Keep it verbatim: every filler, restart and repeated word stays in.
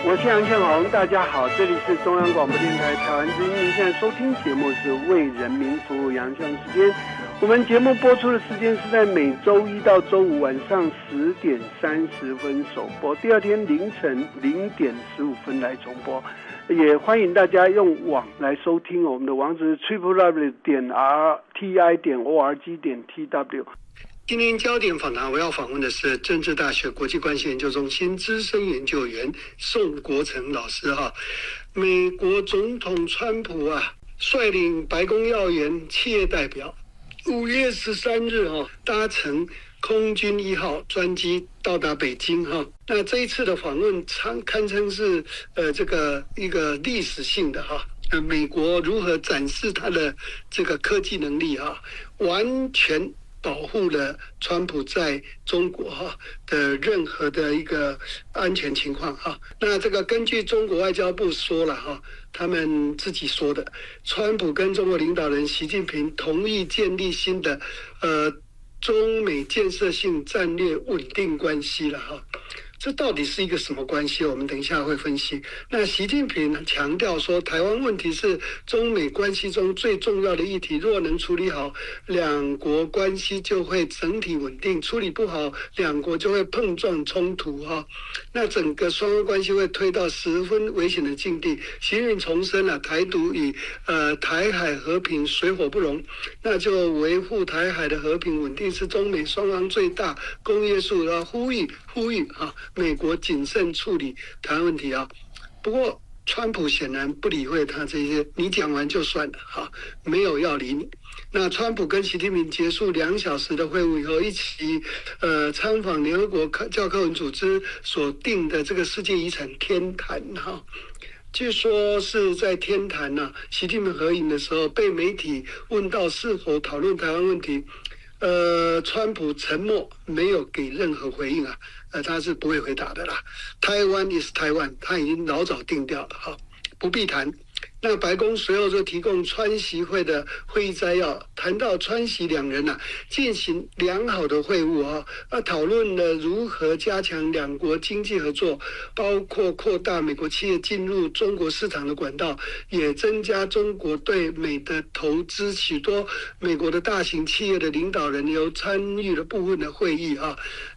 我是杨宪宏，大家好，这里是中央广播电台台湾之音，您现在收听节目是为人民服务杨宪时间。我们节目播出的时间是在每周一到周五晚上十点三十分首播，第二天凌晨零点十五分来重播。也欢迎大家用网来收听，我们的网址是 triple w 点 r t i 点 o r g 点 t w。今天焦点访谈，我要访问的是政治大学国际关系研究中心资深研究员宋国成老师哈。美国总统川普啊，率领白宫要员、企业代表，五月十三日哈搭乘空军一号专机到达北京哈。那这一次的访问堪堪称是呃这个一个历史性的哈。呃，美国如何展示它的这个科技能力哈，完全保护了川普在中国哈的任何的一个安全情况哈。那这个根据中国外交部说了哈，他们自己说的，川普跟中国领导人习近平同意建立新的呃中美建设性战略稳定关系了哈。这到底是一个什么关系？我们等一下会分析。那习近平强调说，台湾问题是中美关系中最重要的议题，若能处理好，两国关系就会整体稳定；处理不好，两国就会碰撞冲突哈。那整个双方关系会推到十分危险的境地。习近平重申了台独与呃台海和平水火不容，那就维护台海的和平稳定是中美双方最大公约数，要呼吁呼吁啊。美国谨慎处理台湾问题啊，不过川普显然不理会他这些，你讲完就算了哈，没有要理你。那川普跟习近平结束两小时的会晤以后，一起呃参访联合国教科文组织所定的这个世界遗产天坛哈。据说是在天坛呐、啊，习近平合影的时候，被媒体问到是否讨论台湾问题。呃，川普沉默，没有给任何回应啊，呃，他是不会回答的啦。台湾 is 台湾，他已经老早定掉了哈，不必谈。那白宫随后就提供川习会的会议摘要，谈到川习两人啊进行良好的会晤啊，啊讨论了如何加强两国经济合作，包括扩大美国企业进入中国市场的管道，也增加中国对美的投资。许多美国的大型企业的领导人有参与了部分的会议啊。